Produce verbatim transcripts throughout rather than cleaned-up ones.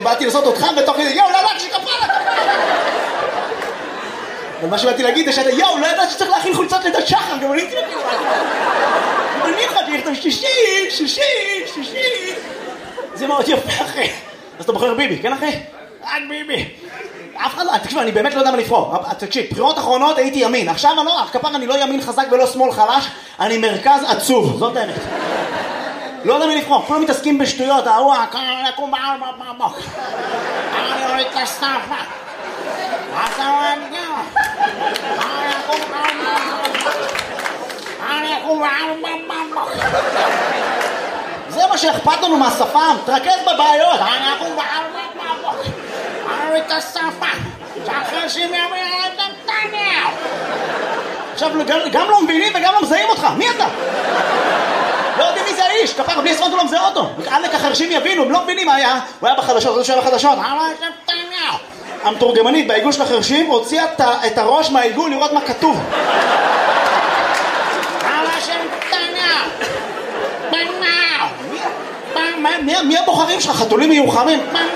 באתי לעשות אותך בתוך כדי, יואו, לא ידעתי שכפרה! ומה שבאתי להגיד זה שאתה, יואו, לא ידעתי שצריך להכין חולצות לידת שחר, גם אני הייתי להגיד אני יכולתי לכתוב שישי, שישי, שישי. זה מאוד יפה, אחי. אז אתה בוחר ביבי, כן, אחי? רק ביבי. אף אחד לא, תקשיב, אני באמת לא יודע מה לבחור. תקשיב, בחירות אחרונות הייתי ימין. עכשיו אני לא, כפרה, אני לא ימין חזק ולא שמאל חלש, אני מרכז עצוב, זאת האמת. לא יודע מי לבחור, כולם מתעסקים בשטויות, ההוא, אני אקום בעל בבוק. אני אוריד את הסטאפה. אתה אוהב גם. אני אקום בעל בבוק. אני אקום בעל בבוק. זה מה שאכפת לנו מהשפם, תרכז בבעיות. אני אקום בעל בבוק. אני אוריד את הסטאפה. שאחרי שימי אמירה את נתניהו. עכשיו, גם לא מבינים וגם לא מזהים אותך, מי אתה? לא יודעים מי זה האיש, כפרה, בלי ספונט הוא לא מזהה אותו. עלק החרשים יבינו, הם לא מבינים מה היה. הוא היה בחדשות, הוא היה בחדשות. המתורגמנית בעיגול של החרשים הוציאה את הראש מהעיגול לראות מה כתוב. מי הבוחרים שלך? חתולים מיוחמים?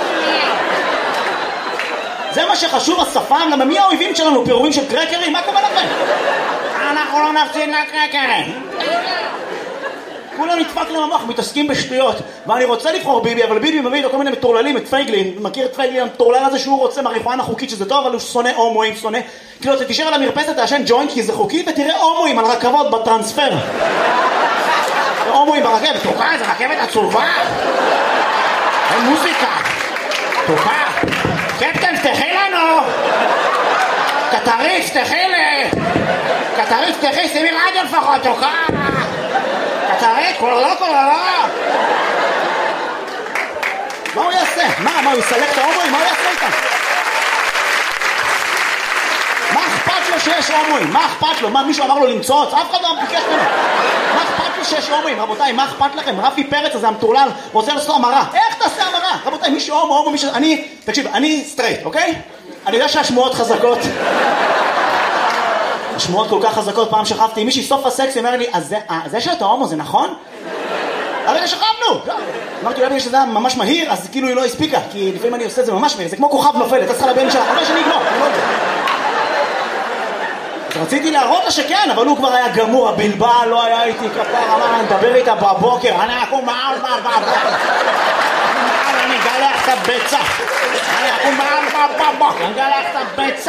זה מה שחשוב, השפם, למה מי האויבים שלנו? פירורים של קרקרים? מה קורה לכם? אנחנו לא נפסיד לקרקרים. כולם נדפק להם המוח, מתעסקים בשטויות. ואני רוצה לבחור ביבי, אבל ביבי מביא לו כל מיני מטורללים, את פייגלין. מכיר את פייגלין המטורלל הזה שהוא רוצה מריחואנה חוקית, שזה טוב, אבל הוא שונא הומואים, שונא. כאילו, אתה תישאר על המרפסת, תעשן ג'וינט, כי זה חוקי, ותראה הומואים על רכבות בטרנספר. הומואים ברכבת, תוקע, זה רכבת עצובה. אין מוזיקה. תוקע. קפטן, תחי לנו. קטריף, תחי לי. קטריף, תחי, שימי רדיו לפחות, תוקע. קטרית, כולה לא, כולה לא. מה הוא יעשה? מה? מה, הוא יסלק את ההומואים? מה הוא יעשה איתם? מה אכפת לו שיש הומואים? מה אכפת לו? מה, מישהו אמר לו למצוץ? אף אחד לא ביקש ממנו. מה אכפת לו שיש הומואים? רבותיי, מה אכפת לכם? רפי פרץ הזה המטורלל רוצה לעשות המרה. איך תעשה המרה? רבותיי, מישהו הומו, הומו, מישהו... אני, תקשיב, אני סטרייט, אוקיי? אני יודע שהשמועות חזקות. השמועות כל כך חזקות, פעם שכבתי עם מישהי, סוף הסקס, היא אומר לי, אז זה שאתה הומו, זה נכון? הרגע שכבנו! אמרתי, אולי בגלל שזה היה ממש מהיר, אז כאילו היא לא הספיקה, כי לפעמים אני עושה את זה ממש מהיר, זה כמו כוכב נופל, אתה צריכה לבן שלה, חמש שאני אגמור, אני לא יודע. אז רציתי להראות לה שכן, אבל הוא כבר היה גמור, הבלבל לא היה איתי כפר, אמר, אני מדבר איתה בבוקר, אני אקום מעל מעל בבוקר. אני אגלח את הביצה. אני אקום מעל בבוקר, אני אגלח את הביצה.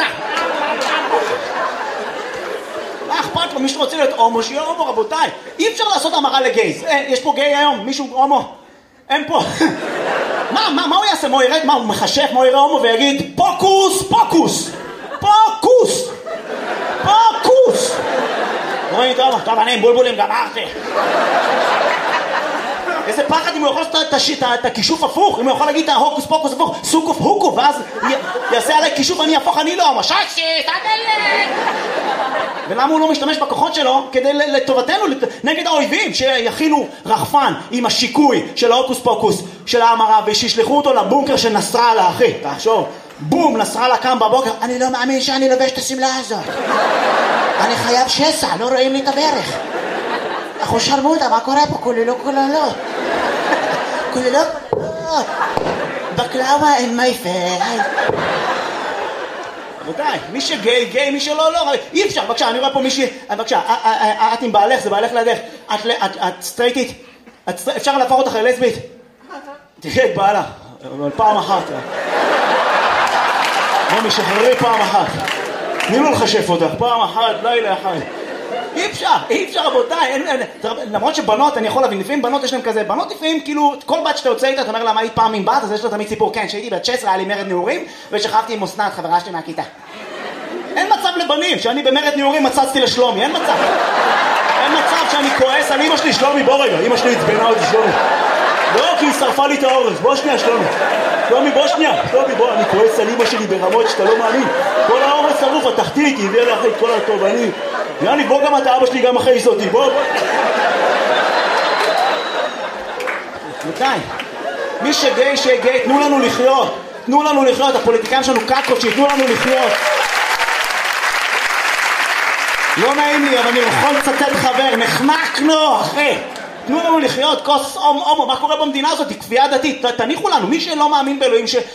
מה אכפת לו? מישהו רוצה להיות הומו, שיהיה הומו, רבותיי. אי אפשר לעשות המרה לגייז. אה, יש פה גיי היום, מישהו הומו. אין פה. מה, מה, מה הוא יעשה? מה הוא ירד? מה, הוא מחשף? מה הוא יראה הומו ויגיד, פוקוס, פוקוס, פוקוס, פוקוס. רואים טוב, טוב, אני עם בולבולים גמרתי. איזה פחד אם הוא יכול לעשות את הכישוף הפוך, אם הוא יכול להגיד את ההוקוס פוקוס הפוך, סוקוף הוקו, ואז יעשה עליי כישוף, אני הפוך, אני לא, מששי, תדלת. ולמה הוא לא משתמש בכוחות שלו כדי לטובתנו, נגד האויבים, שיכינו רחפן עם השיקוי של ההוקוס פוקוס של האמרה, ושישלחו אותו לבונקר של נסראללה, אחי, תחשוב, בום, נסראללה קם בבוקר, אני לא מאמין שאני לובש את הסמלה הזאת. אני חייב שסע, לא רואים לי את הברך. אחו שרמוטה, מה קורה פה? כוללות, כוללות. כוללות, כוללות. בקלאווה אין מייפל. רבותיי, מי שגיי, גיי, מי שלא, לא. אי אפשר, בבקשה, אני רואה פה מישהי, בבקשה, את עם בעלך, זה בעלך לידך. את סטרייטית, אפשר להפוך אותך ללסבית? תראה את בעלה, אבל פעם אחת. בוא משחררי פעם אחת. תני לו לחשף אותך, פעם אחת, לילה אחד. אי אפשר, אי אפשר רבותיי, אין, אין, למרות שבנות, אני יכול להבין, לפעמים בנות יש להם כזה, בנות לפעמים כאילו, כל בת שאתה יוצא איתה, אתה אומר לה מה היית פעם עם בת, אז יש לו תמיד סיפור, כן, שהייתי בת שש עשרה, היה לי מרד נעורים, ושכבתי עם אסנת, חברה שלי מהכיתה. אין מצב לבנים, שאני במרד נעורים מצצתי לשלומי, אין מצב. אין מצב שאני כועס על אמא שלי, שלומי, בוא רגע, אמא שלי התבנה אותי שלומי. לא, כי היא שרפה לי את האורז, בוא שנייה שלומי. שלומי, בוא שנייה, שלומי, בוא, אני כועס על אמא שלי ברמות שאתה לא מאמין. כל האורז שרוף, התחתית, היא הביאה לי אחרי כל הטוב, אני... יאני, בוא גם אתה, אבא שלי גם אחרי זאתי, בוא. מתי? מי שגיי, שגיי, תנו לנו לחיות. תנו לנו לחיות, הפוליטיקאים שלנו קקות, שיתנו לנו לחיות. לא נעים לי, אבל אני יכול לצטט חבר, נחנקנו, אחי. תנו לנו לחיות, כוס הומו, מה קורה במדינה הזאת? היא כפייה דתית, תניחו לנו, מי שלא מאמין באלוהים,